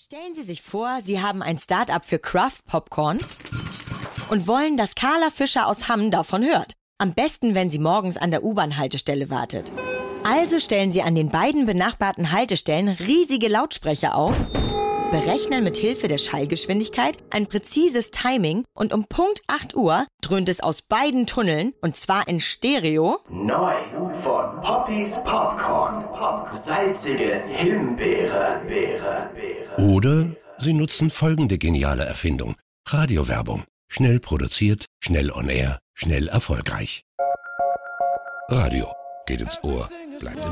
Stellen Sie sich vor, Sie haben ein Start-up für Craft Popcorn und wollen, dass Carla Fischer aus Hamm davon hört. Am besten, wenn sie morgens an der U-Bahn-Haltestelle wartet. Also stellen Sie an den beiden benachbarten Haltestellen riesige Lautsprecher auf, berechnen mit Hilfe der Schallgeschwindigkeit ein präzises Timing und um Punkt 8 Uhr dröhnt es aus beiden Tunneln, und zwar in Stereo. Neu von Poppys Popcorn. Salzige Himbeere. Oder Sie nutzen folgende geniale Erfindung. Radiowerbung. Schnell produziert, schnell on air, schnell erfolgreich. Radio geht ins Ohr, bleibt im